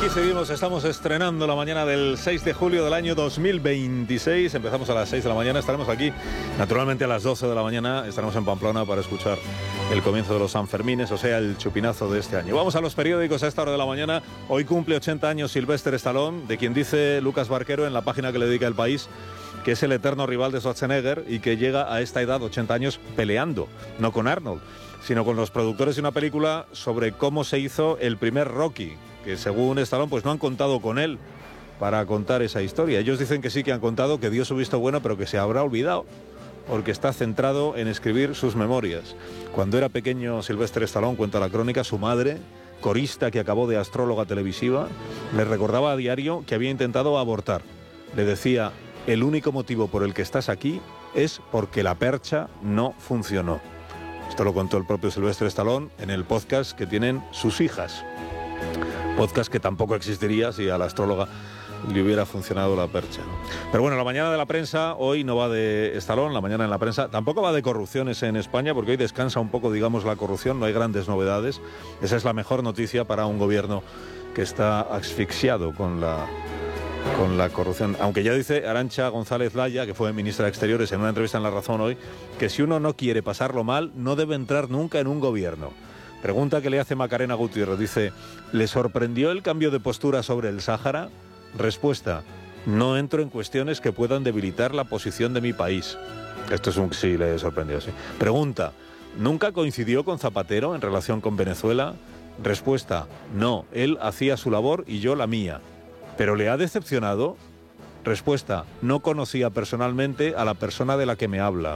seguimos, estamos estrenando la mañana del 6 de julio del año 2026. Empezamos a las 6 de la mañana, estaremos aquí naturalmente a las 12 de la mañana, estaremos en Pamplona para escuchar el comienzo de los Sanfermines, o sea, el chupinazo de este año. Vamos a los periódicos a esta hora de la mañana. Hoy cumple 80 años Sylvester Stallone, de quien dice Lucas Barquero en la página que le dedica El País, que es el eterno rival de Schwarzenegger y que llega a esta edad, 80 años, peleando, no con Arnold, sino con los productores de una película sobre cómo se hizo el primer Rocky, que según Stallone pues no han contado con él para contar esa historia. Ellos dicen que sí que han contado, que dio su visto bueno, pero que se habrá olvidado porque está centrado en escribir sus memorias. Cuando era pequeño Sylvester Stallone, cuenta la crónica, su madre, corista que acabó de astróloga televisiva, le recordaba a diario que había intentado abortar. Le decía: el único motivo por el que estás aquí es porque la percha no funcionó. Esto lo contó el propio Sylvester Stallone en el podcast que tienen sus hijas. Podcast que tampoco existiría si a la astróloga le hubiera funcionado la percha. Pero bueno, la mañana de la prensa hoy no va de Stallone, la mañana en la prensa tampoco va de corrupciones en España, porque hoy descansa un poco, digamos, la corrupción, no hay grandes novedades. Esa es la mejor noticia para un gobierno que está asfixiado con la corrupción. Aunque ya dice Arantxa González Laya, que fue ministra de Exteriores, en una entrevista en La Razón hoy, que si uno no quiere pasarlo mal, no debe entrar nunca en un gobierno. Pregunta que le hace Macarena Gutiérrez, dice: ¿le sorprendió el cambio de postura sobre el Sáhara? Respuesta: no entro en cuestiones que puedan debilitar la posición de mi país. Esto es un sí, le sorprendió, sí. Pregunta: ¿nunca coincidió con Zapatero en relación con Venezuela? Respuesta: no, él hacía su labor y yo la mía. ¿Pero le ha decepcionado? Respuesta: no conocía personalmente a la persona de la que me habla.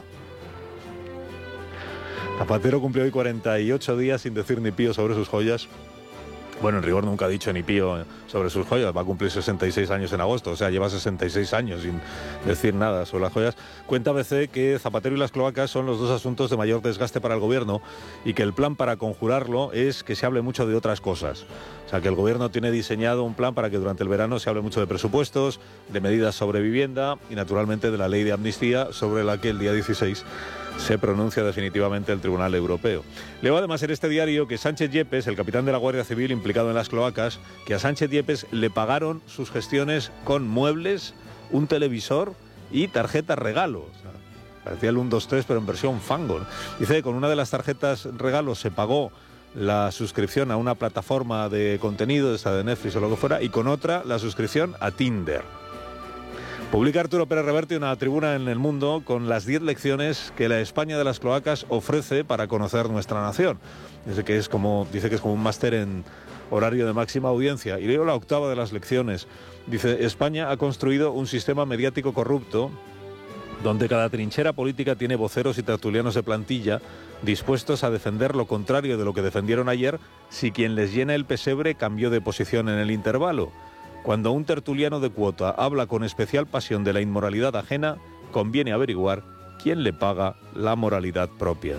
Zapatero cumplió hoy 48 días sin decir ni pío sobre sus joyas. Bueno, en rigor nunca ha dicho ni pío sobre sus joyas, va a cumplir 66 años en agosto, o sea, lleva 66 años sin decir nada sobre las joyas. Cuenta ABC que Zapatero y las cloacas son los dos asuntos de mayor desgaste para el gobierno y que el plan para conjurarlo es que se hable mucho de otras cosas. O sea, que el gobierno tiene diseñado un plan para que durante el verano se hable mucho de presupuestos, de medidas sobre vivienda y naturalmente de la ley de amnistía, sobre la que el día 16 se pronuncia definitivamente el Tribunal Europeo. Leo además en este diario que Sánchez Yepes, el capitán de la Guardia Civil implicado en las cloacas, que a Sánchez Yepes le pagaron sus gestiones con muebles, un televisor y tarjetas regalo. O sea, parecía el 1, 2, 3, pero en versión fango. Dice que con una de las tarjetas regalos se pagó la suscripción a una plataforma de contenido, esa de Netflix o lo que fuera, y con otra la suscripción a Tinder. Publica Arturo Pérez Reverte una tribuna en El Mundo con las 10 lecciones que la España de las cloacas ofrece para conocer nuestra nación. Dice que es como un máster en horario de máxima audiencia. Y leo la octava de las lecciones. Dice: España ha construido un sistema mediático corrupto donde cada trinchera política tiene voceros y tertulianos de plantilla dispuestos a defender lo contrario de lo que defendieron ayer si quien les llena el pesebre cambió de posición en el intervalo. Cuando un tertuliano de cuota habla con especial pasión de la inmoralidad ajena, conviene averiguar quién le paga la moralidad propia.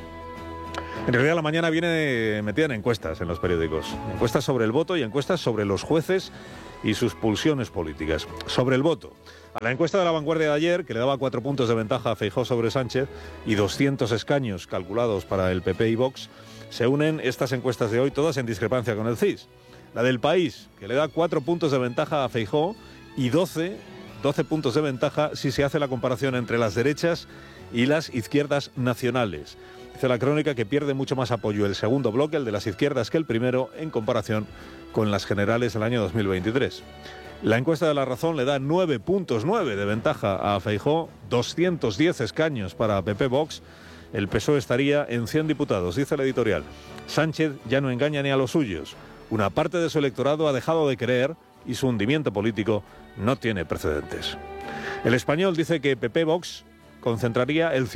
En realidad la mañana viene metida en encuestas en los periódicos. Encuestas sobre el voto y encuestas sobre los jueces y sus pulsiones políticas. Sobre el voto. A la encuesta de La Vanguardia de ayer, que le daba 4 puntos de ventaja a Feijóo sobre Sánchez y 200 escaños calculados para el PP y Vox, se unen estas encuestas de hoy, todas en discrepancia con el CIS. La del País, que le da 4 puntos de ventaja a Feijóo y 12 puntos de ventaja si se hace la comparación entre las derechas y las izquierdas nacionales. Dice la crónica que pierde mucho más apoyo el segundo bloque, el de las izquierdas, que el primero en comparación con las generales del año 2023. La encuesta de La Razón le da 9,9 de ventaja a Feijóo, 210 escaños para PP Vox. El PSOE estaría en 100 diputados, dice el editorial. Sánchez ya no engaña ni a los suyos. Una parte de su electorado ha dejado de creer y su hundimiento político no tiene precedentes. El Español dice que PP Vox concentraría el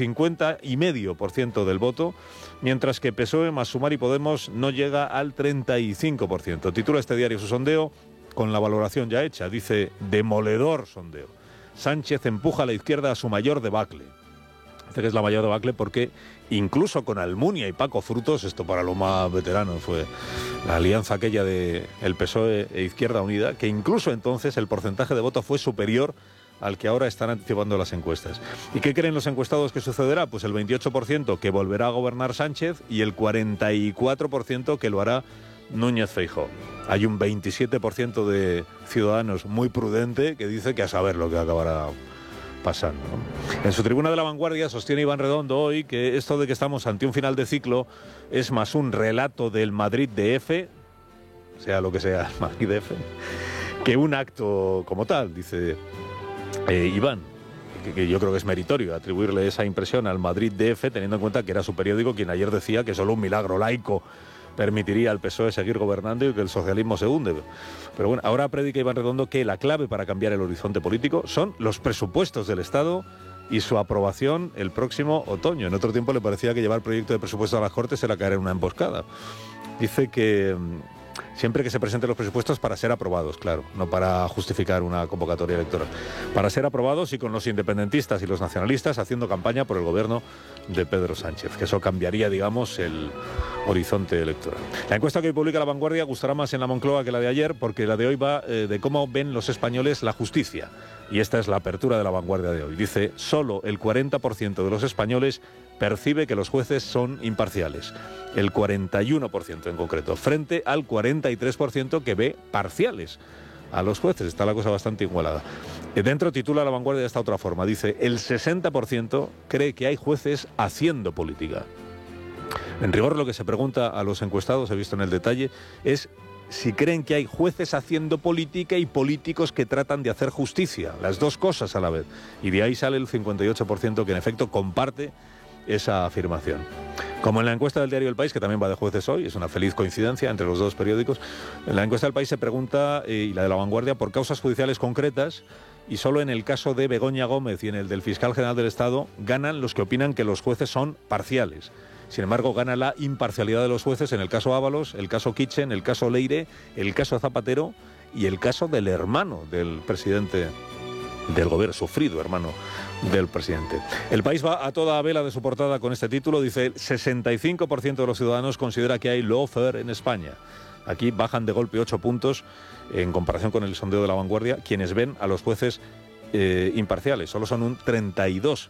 50,5% del voto, mientras que PSOE más Sumar y Podemos no llega al 35%. Titula este diario su sondeo con la valoración ya hecha. Dice: demoledor sondeo. Sánchez empuja a la izquierda a su mayor debacle. Dice que es la mayor debacle porque incluso con Almunia y Paco Frutos, esto para los más veteranos fue la alianza aquella de el PSOE e Izquierda Unida, que incluso entonces el porcentaje de voto fue superior al que ahora están anticipando las encuestas. ¿Y qué creen los encuestados que sucederá? Pues el 28% que volverá a gobernar Sánchez y el 44% que lo hará Núñez Feijóo. Hay un 27% de ciudadanos muy prudente que dice que a saber lo que acabará pasando, ¿no? En su tribuna de La Vanguardia sostiene Iván Redondo hoy que esto de que estamos ante un final de ciclo es más un relato del Madrid DF, sea lo que sea el Madrid DF, que un acto como tal, dice Iván, que yo creo que es meritorio atribuirle esa impresión al Madrid DF, teniendo en cuenta que era su periódico quien ayer decía que solo un milagro laico permitiría al PSOE seguir gobernando y que el socialismo se hunde. Pero bueno, ahora predica Iván Redondo que la clave para cambiar el horizonte político son los presupuestos del Estado y su aprobación el próximo otoño. En otro tiempo le parecía que llevar el proyecto de presupuesto a las Cortes era caer en una emboscada. Dice que siempre que se presenten los presupuestos para ser aprobados, claro, no para justificar una convocatoria electoral. Para ser aprobados y con los independentistas y los nacionalistas haciendo campaña por el gobierno de Pedro Sánchez, que eso cambiaría, digamos, el horizonte electoral. La encuesta que hoy publica La Vanguardia gustará más en la Moncloa que la de ayer, porque la de hoy va de cómo ven los españoles la justicia. Y esta es la apertura de La Vanguardia de hoy. Dice, solo el 40% de los españoles percibe que los jueces son imparciales. El 41% en concreto, frente al 43% que ve parciales a los jueces. Está la cosa bastante igualada. Dentro titula La Vanguardia de esta otra forma. Dice, el 60% cree que hay jueces haciendo política. En rigor, lo que se pregunta a los encuestados, he visto en el detalle, es si creen que hay jueces haciendo política y políticos que tratan de hacer justicia, las dos cosas a la vez. Y de ahí sale el 58% que en efecto comparte esa afirmación. Como en la encuesta del diario El País, que también va de jueces hoy, es una feliz coincidencia entre los dos periódicos, en la encuesta del País se pregunta, y la de La Vanguardia, por causas judiciales concretas, y solo en el caso de Begoña Gómez y en el del fiscal general del Estado ganan los que opinan que los jueces son parciales. Sin embargo, gana la imparcialidad de los jueces en el caso Ábalos, el caso Kitchen, el caso Leire, el caso Zapatero y el caso del hermano del presidente del gobierno, sufrido hermano del presidente. El País va a toda vela de su portada con este título. Dice, el 65% de los ciudadanos considera que hay lawfare en España. Aquí bajan de golpe 8 puntos en comparación con el sondeo de La Vanguardia, quienes ven a los jueces imparciales. Solo son un 32%,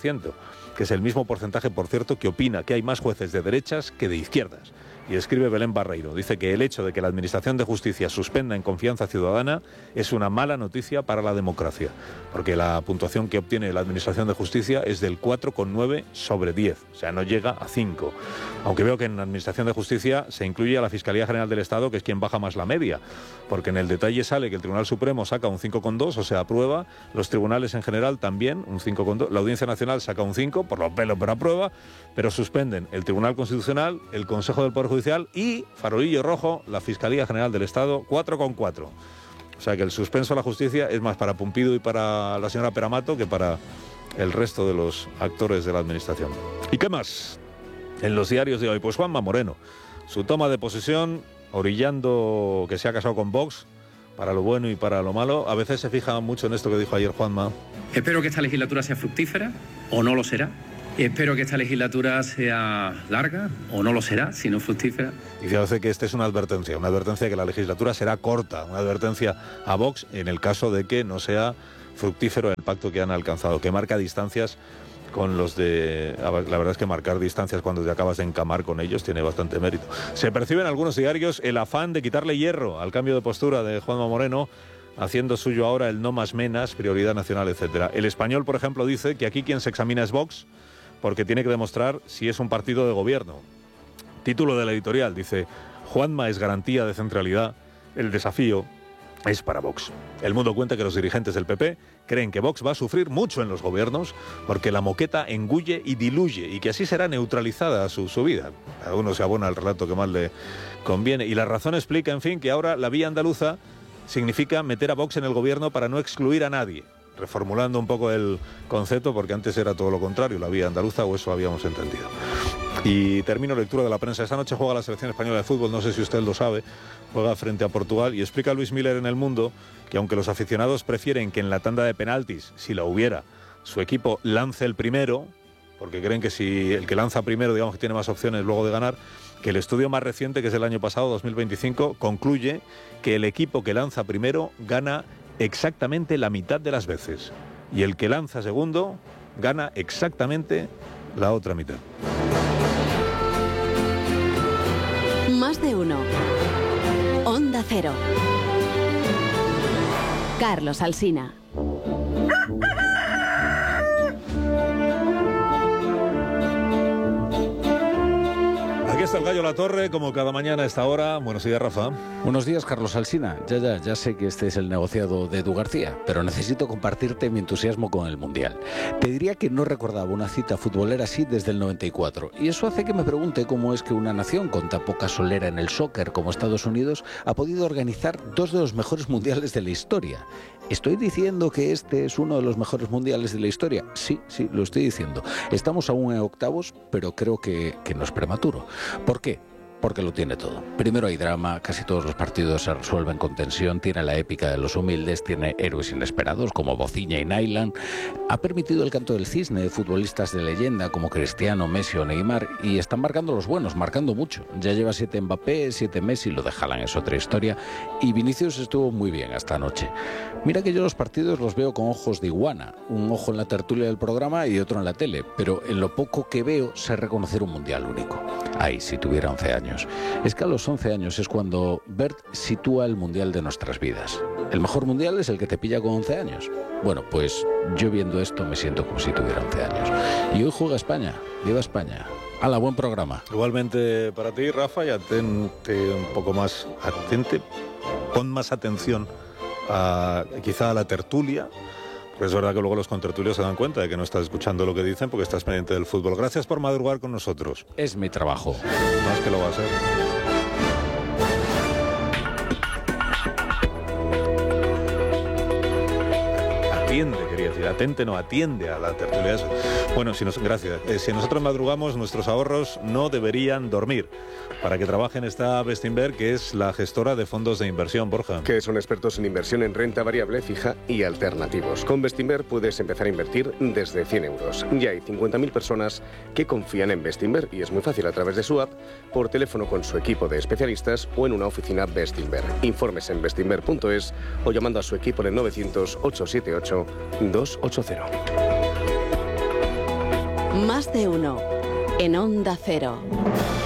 que es el mismo porcentaje, por cierto, que opina que hay más jueces de derechas que de izquierdas. Y escribe Belén Barreiro, dice que el hecho de que la Administración de Justicia suspenda en confianza ciudadana es una mala noticia para la democracia, porque la puntuación que obtiene la Administración de Justicia es del 4,9 sobre 10, o sea, no llega a 5. Aunque veo que en la Administración de Justicia se incluye a la Fiscalía General del Estado, que es quien baja más la media, porque en el detalle sale que el Tribunal Supremo saca un 5,2, o sea, aprueba, los tribunales en general también un 5,2, la Audiencia Nacional saca un 5, por los pelos, pero aprueba, pero suspenden el Tribunal Constitucional, el Consejo del Poder Judicial y, farolillo rojo, la Fiscalía General del Estado, 4,4. O sea que el suspenso a la justicia es más para Pumpido y para la señora Peramato que para el resto de los actores de la Administración. ¿Y qué más? En los diarios de hoy, pues Juanma Moreno, su toma de posesión, orillando que se ha casado con Vox, para lo bueno y para lo malo. A veces se fija mucho en esto que dijo ayer Juanma. Espero que esta legislatura sea fructífera, o no lo será. Espero que esta legislatura sea larga, o no lo será, si no fructífera. Y fíjate que esta es una advertencia de que la legislatura será corta, una advertencia a Vox en el caso de que no sea fructífero el pacto que han alcanzado, que marca distancias con los de... La verdad es que marcar distancias cuando te acabas de encamar con ellos tiene bastante mérito. Se percibe en algunos diarios el afán de quitarle hierro al cambio de postura de Juanma Moreno, haciendo suyo ahora el no más menas, prioridad nacional, etcétera. El Español, por ejemplo, dice que aquí quien se examina es Vox, porque tiene que demostrar si es un partido de gobierno. Título de la editorial, dice, Juanma es garantía de centralidad, el desafío es para Vox. El Mundo cuenta que los dirigentes del PP creen que Vox va a sufrir mucho en los gobiernos porque la moqueta engulle y diluye y que así será neutralizada su vida. Cada uno se abona al relato que más le conviene. Y La Razón explica, en fin, que ahora la vía andaluza significa meter a Vox en el gobierno para no excluir a nadie, reformulando un poco el concepto porque antes era todo lo contrario, la vía andaluza, o eso habíamos entendido. Y termino lectura de la prensa. Esta noche juega la selección española de fútbol, no sé si usted lo sabe, juega frente a Portugal y explica Luis Miller en El Mundo que aunque los aficionados prefieren que en la tanda de penaltis, si la hubiera, su equipo lance el primero, porque creen que si el que lanza primero, digamos que tiene más opciones luego de ganar, que el estudio más reciente, que es del año pasado, 2025, concluye que el equipo que lanza primero gana exactamente la mitad de las veces y el que lanza segundo gana exactamente la otra mitad. Más de uno. Onda Cero. Carlos Alsina. Aquí está el Gallo Latorre, como cada mañana a esta hora. Buenos días, Rafa. Buenos días, Carlos Alsina. Ya sé que este es el negociado de Edu García, pero necesito compartirte mi entusiasmo con el Mundial. Te diría que no recordaba una cita futbolera así desde el 94, y eso hace que me pregunte cómo es que una nación con tan poca solera en el soccer como Estados Unidos ha podido organizar dos de los mejores mundiales de la historia. ¿Estoy diciendo que este es uno de los mejores mundiales de la historia? Sí, lo estoy diciendo. Estamos aún en octavos, pero creo que no es prematuro. ¿Por qué? Porque lo tiene todo. Primero hay drama, casi todos los partidos se resuelven con tensión, tiene la épica de los humildes, tiene héroes inesperados como Bocinha y Nyland, ha permitido el canto del cisne de futbolistas de leyenda como Cristiano, Messi o Neymar, y están marcando los buenos, marcando mucho. Ya lleva 7 Mbappé, 7 Messi, lo de Haaland es otra historia, y Vinicius estuvo muy bien hasta anoche. Mira que yo los partidos los veo con ojos de iguana, un ojo en la tertulia del programa y otro en la tele, pero en lo poco que veo sé reconocer un mundial único. Ay, si tuviera 11 años. Es que a los 11 años es cuando Bert sitúa el mundial de nuestras vidas. El mejor mundial es el que te pilla con 11 años. Bueno, pues yo viendo esto me siento como si tuviera 11 años. Y hoy juega España. ¡Viva España! ¡Hala, buen programa! Igualmente para ti, Rafa, y atente un poco más, pon más atención quizá a la tertulia. Porque es verdad que luego los contertulios se dan cuenta de que no estás escuchando lo que dicen porque estás pendiente del fútbol. Gracias por madrugar con nosotros. Es mi trabajo. Más que lo va a ser. Atiende, quería decir, atente, no, atiende a la tertulia. Bueno, gracias. Si nosotros madrugamos, nuestros ahorros no deberían dormir. Para que trabajen está Bestinver, que es la gestora de fondos de inversión, Borja. Que son expertos en inversión en renta variable, fija y alternativos. Con Bestinver puedes empezar a invertir desde 100 euros. Ya hay 50.000 personas que confían en Bestinver y es muy fácil a través de su app, por teléfono con su equipo de especialistas o en una oficina Bestinver. Informes en bestinver.es o llamando a su equipo en el 900-878-280. Más de uno en Onda Cero.